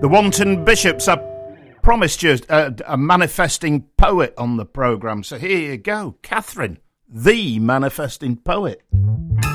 The Wanton Bishops. I promised you a manifesting poet on the programme, so here you go. Catherine, the manifesting poet.